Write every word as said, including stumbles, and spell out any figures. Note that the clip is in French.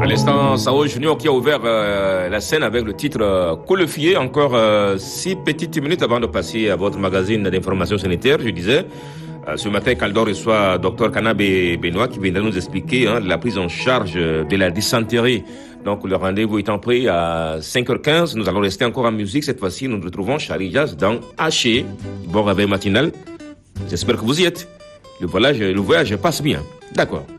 l'instant, Sao Junior qui a ouvert euh, la scène avec le titre euh, Coulefier. Encore euh, six petites minutes avant de passer à votre magazine d'information sanitaire, je disais. Euh, ce matin, Caldor reçoit Dr Kanabé Benoît qui viendra nous expliquer hein, la prise en charge de la dysenterie. Donc le rendez-vous étant pris à cinq heures quinze, nous allons rester encore en musique. Cette fois-ci, nous nous retrouvons Charlie Jazz dans Haché. Bon réveil matinal. J'espère que vous y êtes. Le voyage, le voyage passe bien. D'accord.